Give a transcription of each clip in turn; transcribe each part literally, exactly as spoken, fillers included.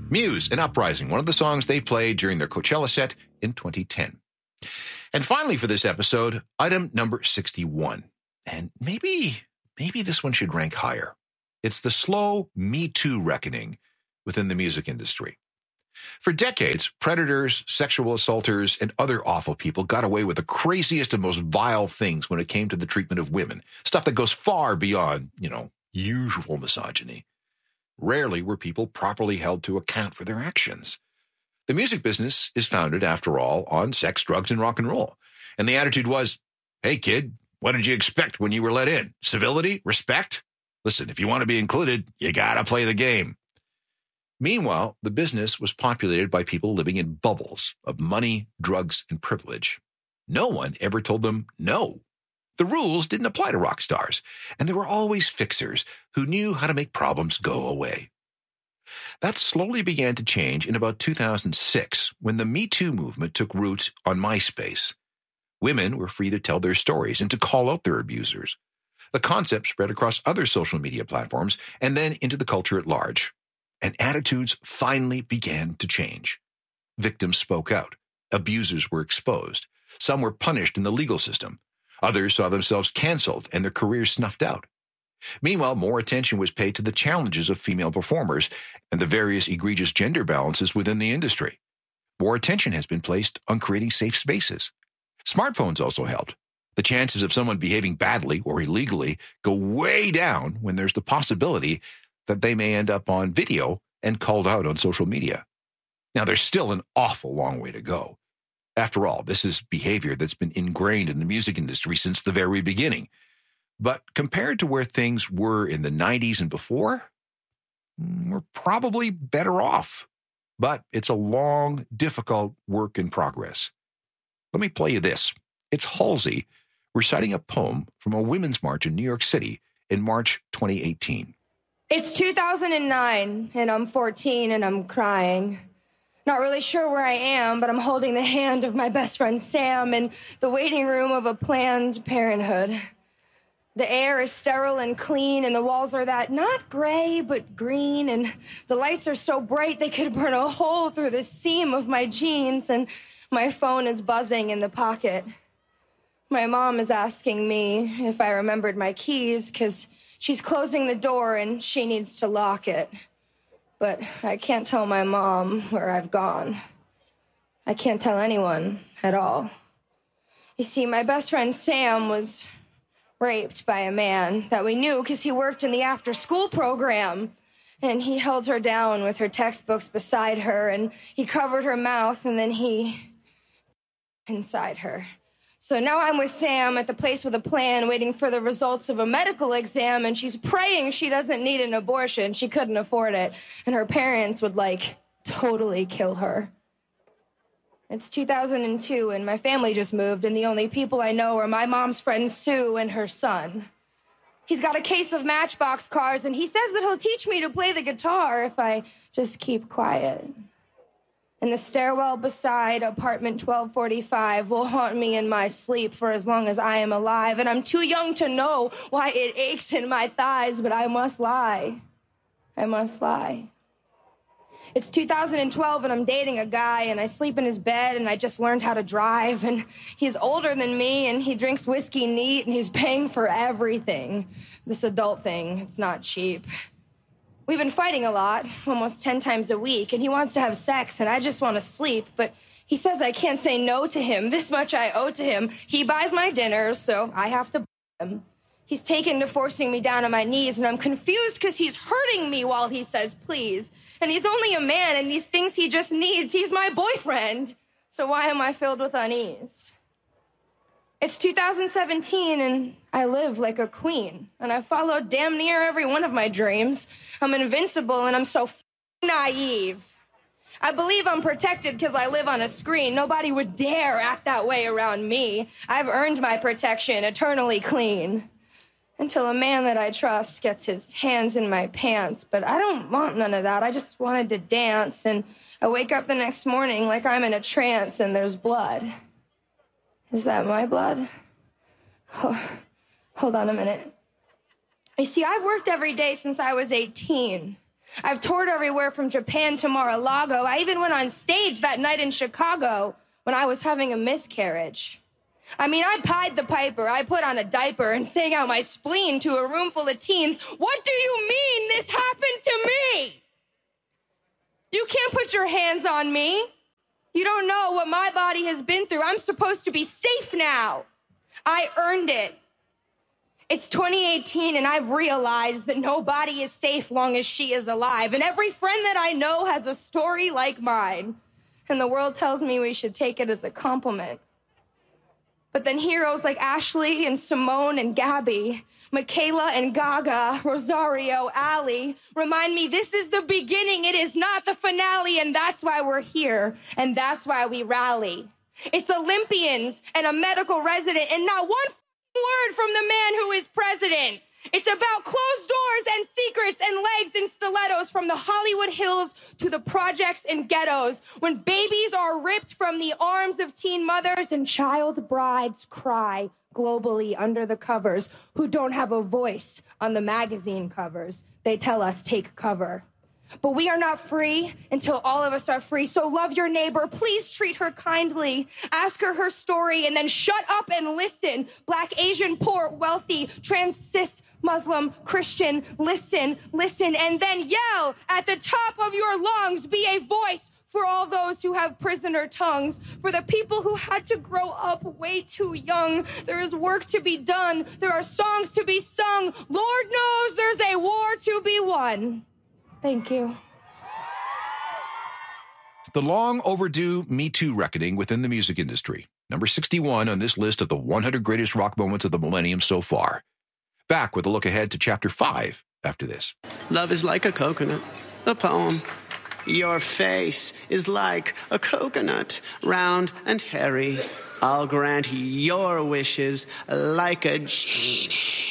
Muse and Uprising, one of the songs they played during their Coachella set in twenty ten. And finally for this episode, item number sixty-one. And maybe, maybe this one should rank higher. It's the slow Me Too reckoning within the music industry. For decades, predators, sexual assaulters, and other awful people got away with the craziest and most vile things when it came to the treatment of women. Stuff that goes far beyond, you know, usual misogyny. Rarely were people properly held to account for their actions. The music business is founded, after all, on sex, drugs, and rock and roll. And the attitude was, hey, kid, what did you expect when you were let in? Civility? Respect? Listen, if you want to be included, you gotta play the game. Meanwhile, the business was populated by people living in bubbles of money, drugs, and privilege. No one ever told them no. The rules didn't apply to rock stars, and there were always fixers who knew how to make problems go away. That slowly began to change in about two thousand six, when the Me Too movement took root on MySpace. Women were free to tell their stories and to call out their abusers. The concept spread across other social media platforms and then into the culture at large. And attitudes finally began to change. Victims spoke out. Abusers were exposed. Some were punished in the legal system. Others saw themselves canceled and their careers snuffed out. Meanwhile, more attention was paid to the challenges of female performers and the various egregious gender balances within the industry. More attention has been placed on creating safe spaces. Smartphones also helped. The chances of someone behaving badly or illegally go way down when there's the possibility that they may end up on video and called out on social media. Now, there's still an awful long way to go. After all, this is behavior that's been ingrained in the music industry since the very beginning. But compared to where things were in the nineties and before, we're probably better off. But it's a long, difficult work in progress. Let me play you this. It's Halsey reciting a poem from a women's march in New York City in March twenty eighteen. It's two thousand nine, and I'm fourteen, and I'm crying. Not really sure where I am, but I'm holding the hand of my best friend Sam in the waiting room of a Planned Parenthood. The air is sterile and clean, and the walls are that not gray, but green, and the lights are so bright they could burn a hole through the seam of my jeans, and my phone is buzzing in the pocket. My mom is asking me if I remembered my keys, because she's closing the door and she needs to lock it. But I can't tell my mom where I've gone. I can't tell anyone at all. You see, my best friend Sam was raped by a man that we knew because he worked in the after-school program. And he held her down with her textbooks beside her, and he covered her mouth, and then he inside her. So now I'm with Sam at the place with a plan, waiting for the results of a medical exam, and she's praying she doesn't need an abortion. She couldn't afford it, and her parents would, like, totally kill her. It's two thousand two, and my family just moved, and the only people I know are my mom's friend Sue and her son. He's got a case of Matchbox cars, and he says that he'll teach me to play the guitar if I just keep quiet. And the stairwell beside apartment twelve forty-five will haunt me in my sleep for as long as I am alive, and I'm too young to know why it aches in my thighs, but I must lie. I must lie. It's two thousand twelve, and I'm dating a guy, and I sleep in his bed, and I just learned how to drive, and he's older than me, and he drinks whiskey neat, and he's paying for everything. This adult thing, it's not cheap. We've been fighting a lot, almost ten times a week, and he wants to have sex, and I just want to sleep, but he says I can't say no to him. This much I owe to him. He buys my dinners, so I have to buy him. He's taken to forcing me down on my knees, and I'm confused because he's hurting me while he says please. And he's only a man, and these things he just needs. He's my boyfriend. So why am I filled with unease? It's two thousand seventeen, and I live like a queen. And I've followed damn near every one of my dreams. I'm invincible, and I'm so f***ing naive. I believe I'm protected because I live on a screen. Nobody would dare act that way around me. I've earned my protection, eternally clean. Until a man that I trust gets his hands in my pants. But I don't want none of that. I just wanted to dance, and I wake up the next morning like I'm in a trance and there's blood. Is that my blood? Oh, hold on a minute. You see, I've worked every day since I was eighteen. I've toured everywhere from Japan to Mar-a-Lago. I even went on stage that night in Chicago when I was having a miscarriage. I mean, I pied the piper. I put on a diaper and sang out my spleen to a room full of teens. What do you mean this happened to me? You can't put your hands on me. You don't know what my body has been through. I'm supposed to be safe now. I earned it. It's twenty eighteen, and I've realized that nobody is safe long as she is alive. And every friend that I know has a story like mine. And the world tells me we should take it as a compliment. But then heroes like Ashley and Simone and Gabby, Michaela and Gaga, Rosario, Allie, remind me this is the beginning. It is not the finale, and that's why we're here, and that's why we rally. It's Olympians and a medical resident, and not one word from the man who is president. It's about closed doors and secrets and legs and stilettos from the Hollywood Hills to the projects and ghettos. When babies are ripped from the arms of teen mothers and child brides cry globally under the covers who don't have a voice on the magazine covers. They tell us take cover. But we are not free until all of us are free. So love your neighbor. Please treat her kindly. Ask her her story and then shut up and listen. Black, Asian, poor, wealthy, trans, cis, Muslim, Christian, listen, listen, and then yell at the top of your lungs. Be a voice for all those who have prisoner tongues, for the people who had to grow up way too young. There is work to be done. There are songs to be sung. Lord knows there's a war to be won. Thank you. The long overdue Me Too reckoning within the music industry. Number sixty-one on this list of the one hundred greatest rock moments of the millennium so far. Back with a look ahead to chapter five after this. Love is like a coconut, a poem. Your face is like a coconut, round and hairy. I'll grant your wishes like a genie.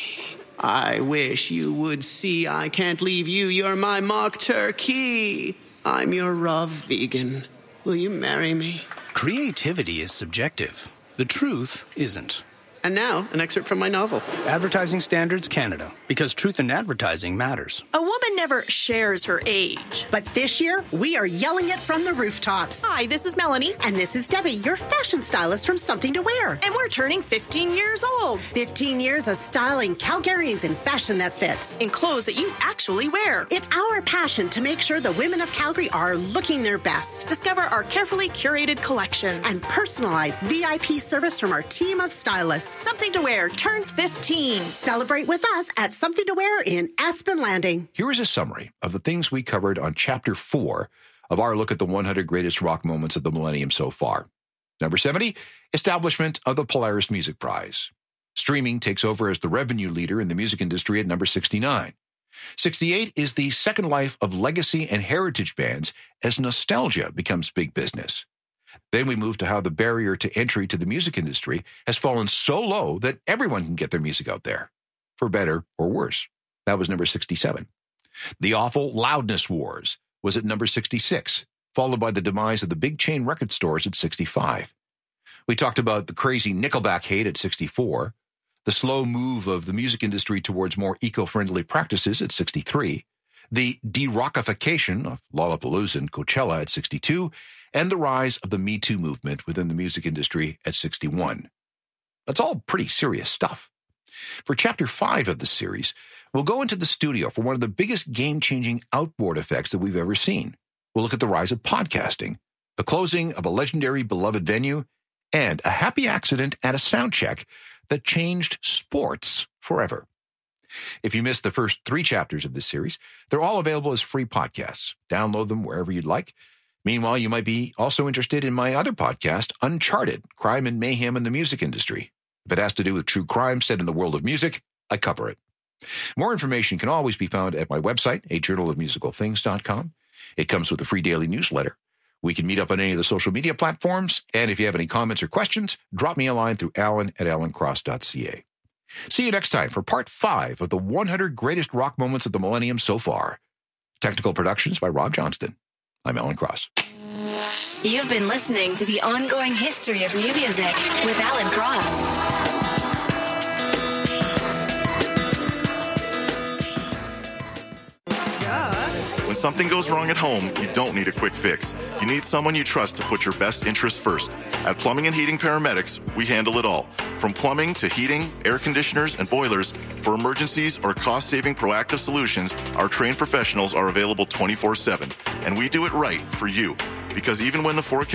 I wish you would see I can't leave you. You're my mock turkey. I'm your raw vegan. Will you marry me? Creativity is subjective. The truth isn't. And now, an excerpt from my novel. Advertising Standards Canada, because truth in advertising matters. A woman never shares her age. But this year, we are yelling it from the rooftops. Hi, this is Melanie. And this is Debbie, your fashion stylist from Something to Wear. And we're turning fifteen years old. fifteen years of styling Calgarians in fashion that fits. In clothes that you actually wear. It's our passion to make sure the women of Calgary are looking their best. Discover our carefully curated collections. And personalized V I P service from our team of stylists. Something to Wear turns fifteen. Celebrate with us at Something to Wear in Aspen Landing. Here is a summary of the things we covered on chapter four of our look at the one hundred greatest rock moments of the millennium so far. Number seventy, establishment of the Polaris Music Prize. Streaming takes over as the revenue leader in the music industry at number sixty-nine. sixty-eight is the second life of legacy and heritage bands as nostalgia becomes big business. Then we move to how the barrier to entry to the music industry has fallen so low that everyone can get their music out there, for better or worse. That was number sixty-seven. The awful loudness wars was at number sixty-six, followed by the demise of the big chain record stores at sixty-five. We talked about the crazy Nickelback hate at sixty-four, the slow move of the music industry towards more eco-friendly practices at sixty-three, the de-rockification of Lollapalooza and Coachella at sixty-two, and the rise of the Me Too movement within the music industry at sixty-one. That's all pretty serious stuff. For chapter five of the series, we'll go into the studio for one of the biggest game-changing outboard effects that we've ever seen. We'll look at the rise of podcasting, the closing of a legendary beloved venue, and a happy accident at a sound check that changed sports forever. If you missed the first three chapters of this series, they're all available as free podcasts. Download them wherever you'd like. Meanwhile, you might be also interested in my other podcast, Uncharted, Crime and Mayhem in the Music Industry. If it has to do with true crime set in the world of music, I cover it. More information can always be found at my website, a journal of musical things dot com. It comes with a free daily newsletter. We can meet up on any of the social media platforms, and if you have any comments or questions, drop me a line through alan at alan cross dot c a. See you next time for part five of the one hundred greatest rock moments of the millennium so far. Technical productions by Rob Johnston. I'm Alan Cross. You've been listening to The Ongoing History of New Music with Alan Cross. When something goes wrong at home, you don't need a quick fix. You need someone you trust to put your best interests first. At Plumbing and Heating Paramedics, we handle it all. From plumbing to heating, air conditioners, and boilers, for emergencies or cost-saving proactive solutions, our trained professionals are available twenty-four seven. And we do it right for you. Because even when the forecast